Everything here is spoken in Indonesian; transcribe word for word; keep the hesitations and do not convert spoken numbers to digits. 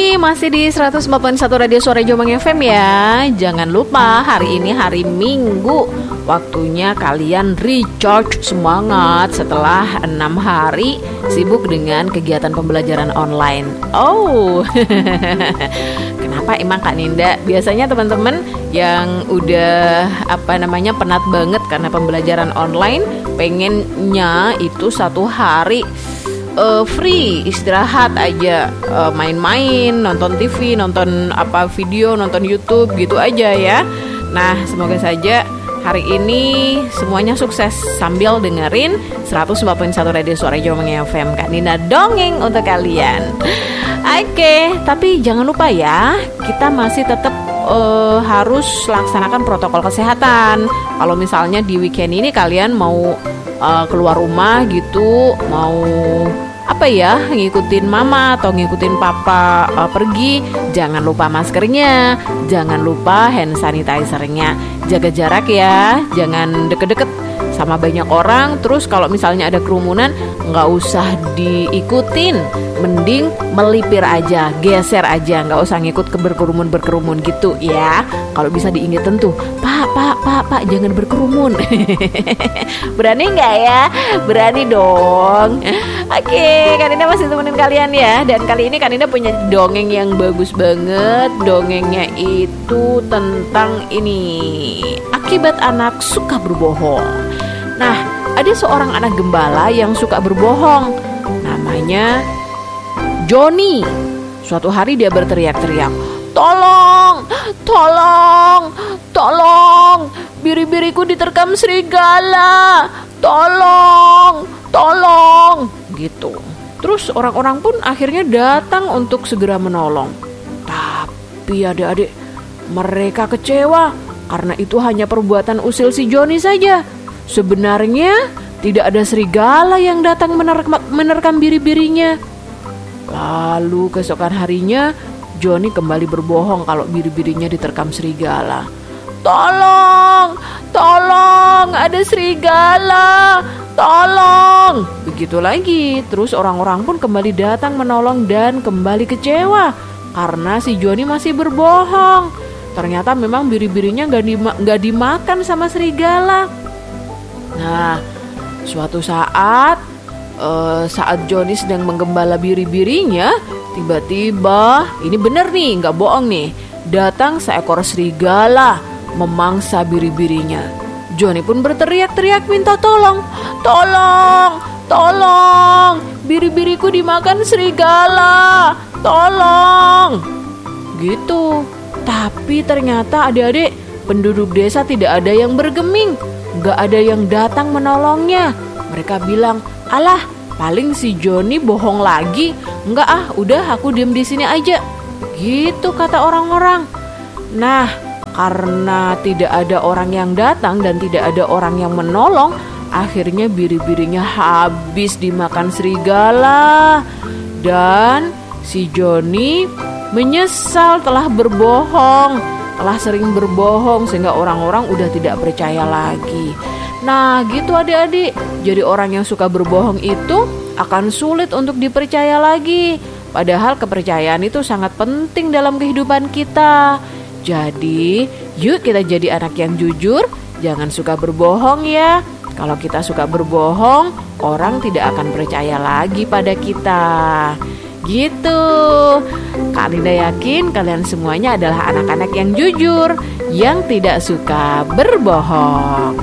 nih, masih di seratus empat puluh satu Radio Suara Jombang F M ya. Jangan lupa hari ini hari Minggu, waktunya kalian recharge semangat setelah enam hari sibuk dengan kegiatan pembelajaran online. Oh, kenapa emang Kak Ninda? Biasanya teman-teman yang udah apa namanya penat banget karena pembelajaran online, pengennya itu satu hari Uh, free, istirahat aja, uh, main-main, nonton T V, nonton apa video, nonton YouTube gitu aja ya. Nah, semoga saja hari ini semuanya sukses sambil dengerin seratus empat puluh satu Radio Suara Jombang F M. Kak Nina dongeng untuk kalian. Oke, okay, tapi jangan lupa ya, kita masih tetap uh, harus laksanakan protokol kesehatan. Kalau misalnya di weekend ini kalian mau uh, keluar rumah gitu, mau apa ya, ngikutin mama atau ngikutin papa uh, pergi, jangan lupa maskernya, jangan lupa hand sanitizer-nya, jaga jarak ya, jangan deket-deket sama banyak orang. Terus kalau misalnya ada kerumunan, nggak usah diikutin, mending melipir aja, geser aja, nggak usah ngikut ke berkerumun-berkerumun gitu ya. Kalau bisa diingetin tuh, pak, pak, pak, pak, jangan berkerumun. Berani nggak ya? Berani dong. Oke, Kak Nina masih temenin kalian ya. Dan kali ini Kak Nina punya dongeng yang bagus banget. Dongengnya itu tentang ini, akibat anak suka berbohong. Nah, ada seorang anak gembala yang suka berbohong. Namanya Johnny. Suatu hari dia berteriak-teriak, "Tolong, tolong, tolong, biri-biriku diterkam serigala. Tolong, tolong." Gitu. Terus orang-orang pun akhirnya datang untuk segera menolong. Tapi adik-adik, mereka kecewa karena itu hanya perbuatan usil si Johnny saja. Sebenarnya tidak ada serigala yang datang menerkam, menerkam biri-birinya. Lalu keesokan harinya Johnny kembali berbohong kalau biri-birinya diterkam serigala. "Tolong, tolong, ada serigala, tolong." Begitu lagi. Terus orang-orang pun kembali datang menolong dan kembali kecewa karena si Johnny masih berbohong. Ternyata memang biri-birinya gak, dima- gak dimakan sama serigala. Nah, suatu saat uh, saat Johnny sedang menggembala biri-birinya, tiba-tiba, ini bener nih, gak bohong nih, datang seekor serigala memangsa biri-birinya. Johnny pun berteriak-teriak minta tolong. "Tolong, tolong, biri-biriku dimakan serigala, tolong." Gitu. Tapi ternyata adik-adik, penduduk desa tidak ada yang bergeming, gak ada yang datang menolongnya. Mereka bilang, "Alah, paling si Johnny bohong lagi. Enggak ah, udah aku diem di sini aja." Gitu kata orang-orang. Nah, karena tidak ada orang yang datang dan tidak ada orang yang menolong, akhirnya biri-birinya habis dimakan serigala. Dan si Johnny menyesal telah berbohong, telah sering berbohong sehingga orang-orang udah tidak percaya lagi. Nah gitu adik-adik, jadi orang yang suka berbohong itu akan sulit untuk dipercaya lagi. Padahal kepercayaan itu sangat penting dalam kehidupan kita. Jadi yuk kita jadi anak yang jujur, jangan suka berbohong ya. Kalau kita suka berbohong, orang tidak akan percaya lagi pada kita. Gitu. Kak Linda yakin kalian semuanya adalah anak-anak yang jujur, yang tidak suka berbohong.